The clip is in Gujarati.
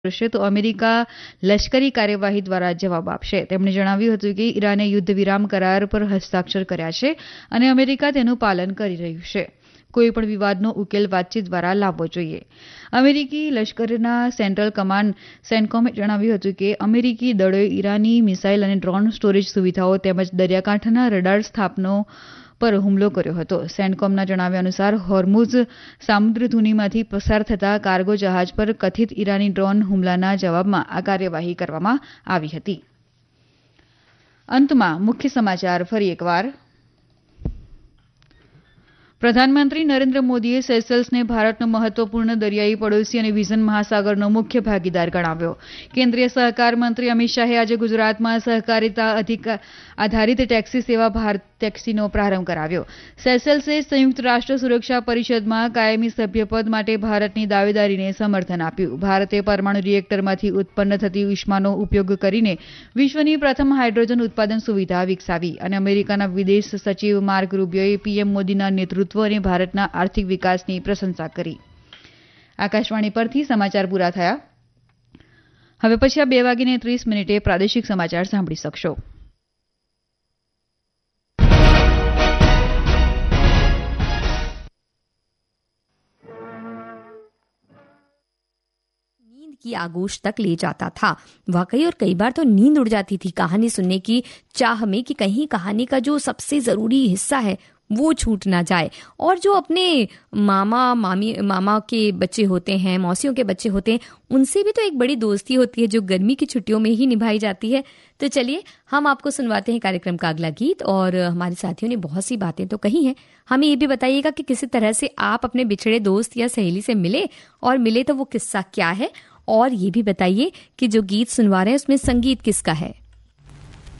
કરશે તો અમેરિકા લશ્કરી કાર્યવાહી દ્વારા જવાબ આપશે. તેમણે જણાવ્યું હતું કે ઈરાને યુદ્ધ વિરામ કરાર પર હસ્તાક્ષર કર્યા છે અને અમેરિકા તેનું પાલન કરી રહ્યું છે. કોઈપણ વિવાદનો ઉકેલ વાતચીત દ્વારા લાવવો જોઈએ. અમેરિકી લશ્કરના સેન્ટ્રલ કમાન્ડ સેન્ટકોમે જણાવ્યું હતું કે અમેરિકી દળોએ ઈરાની મિસાઇલ અને ડ્રોન સ્ટોરેજ સુવિધાઓ તેમજ દરિયાકાંઠાના રડાર સ્થાપનો પર હુમલો કર્યો હતો. સેન્ટકોમના જણાવ્યા અનુસાર હોર્મુઝ સામુદ્રધુનીમાંથી પસાર થતા કાર્ગો જહાજ પર કથિત ઈરાની ડ્રોન હુમલાના જવાબમાં આ કાર્યવાહી કરવામાં આવી હતી. અંતમાં મુખ્ય સમાચાર ફરી એકવાર. પ્રધાનમંત્રી નરેન્દ્ર મોદીએ સેશેલ્સને ભારતનો મહત્વપૂર્ણ દરિયાઈ પડોશી અને વિઝન મહાસાગરનો મુખ્ય ભાગીદાર ગણાવ્યો. કેન્દ્રીય સહકાર મંત્રી અમિત શાહે આજે ગુજરાતમાં સહકારિતા આધારિત ટેક્સી સેવા ભારત ટેક્સીનો પ્રારંભ કરાવ્યો. સેશેલ્સે સંયુક્ત રાષ્ટ્ર સુરક્ષા પરિષદમાં કાયમી સભ્યપદ માટે ભારતની દાવેદારીને સમર્થન આપ્યું. ભારતે પરમાણુ રિએક્ટરમાંથી ઉત્પન્ન થતી ઉષ્માનો ઉપયોગ કરીને વિશ્વની પ્રથમ હાઇડ્રોજન ઉત્પાદન સુવિધા વિકસાવી અને અમેરિકાના વિદેશ સચિવ માર્ક રૂબિયોએ પીએમ મોદીના નેતૃત્વ અને ભારતના આર્થિક વિકાસની પ્રશંસા કરી. આકાશવાણી પરથી સમાચાર પૂરા થયા. હવે પછી 2:30 પ્રાદેશિક સમાચાર સાંભળી શકશો. की आगोश तक ले जाता था. वाकई और कई बार तो नींद उड़ जाती थी कहानी सुनने की चाह में कि कहीं कहानी का जो सबसे जरूरी हिस्सा है वो छूट ना जाए. और जो अपने मामा के बच्चे होते हैं, मौसियों के बच्चे होते हैं, उनसे भी तो एक बड़ी दोस्ती होती है जो गर्मी की छुट्टियों में ही निभाई जाती है. तो चलिए हम आपको सुनवाते हैं कार्यक्रम का अगला गीत. और हमारे साथियों ने बहुत सी बातें तो कही हैं. हमें ये भी बताइएगा कि किसी तरह से आप अपने बिछड़े दोस्त या सहेली से मिले, और मिले तो वो किस्सा क्या है. और ये भी बताइए कि जो गीत सुनवा रहे हैं उसमें संगीत किसका है.